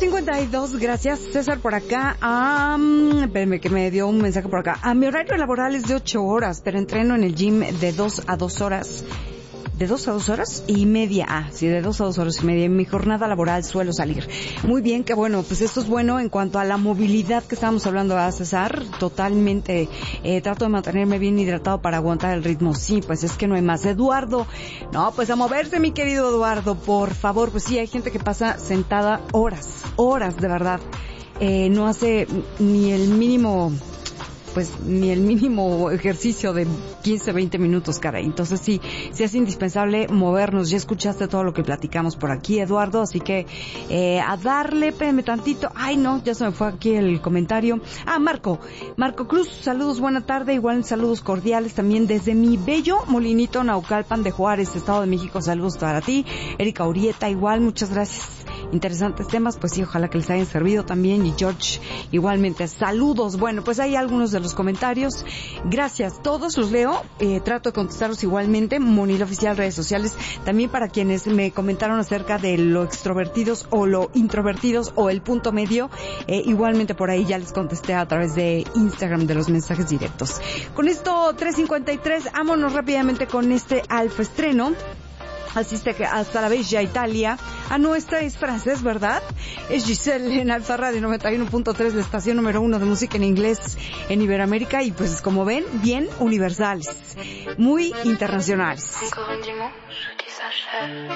3:52, gracias César por acá. Espérenme que me dio un mensaje por acá. Mi horario laboral es de 8 horas, pero entreno en el gym de 2 a 2 horas. ¿De 2 a 2 horas y media? Sí, de 2 a 2 horas y media. En mi jornada laboral suelo salir. Muy bien, que bueno, pues esto es bueno en cuanto a la movilidad que estábamos hablando, a César. Totalmente, trato de mantenerme bien hidratado para aguantar el ritmo. Sí, pues es que no hay más. Eduardo, no, pues a moverse, mi querido Eduardo, por favor. Pues sí, hay gente que pasa sentada horas, de verdad. No hace ni el mínimo ejercicio de 15, 20 minutos, caray. Entonces sí es indispensable movernos. Ya escuchaste todo lo que platicamos por aquí, Eduardo, así que a darle, espérenme tantito. Ay, no, ya se me fue aquí el comentario. Marco Cruz, saludos, buena tarde, igual saludos cordiales también desde mi bello Molinito Naucalpan de Juárez, Estado de México. Saludos para ti, Erika Urieta, igual, muchas gracias. Interesantes temas, pues sí, ojalá que les hayan servido también. Y George, igualmente, saludos. Bueno, pues hay algunos de los comentarios. Gracias, todos los leo. Trato de contestarlos igualmente. Monil Oficial, redes sociales. También para quienes me comentaron acerca de lo extrovertidos o lo introvertidos o el punto medio. Igualmente por ahí ya les contesté a través de Instagram de los mensajes directos. Con esto, 3:53, vámonos rápidamente con este alfa estreno. Asiste hasta la bella Italia. Esta es francés, ¿verdad? Es Giselle en Alfa Radio 91.3, la estación número 1 de música en inglés en Iberoamérica. Y pues como ven, bien universales, muy internacionales.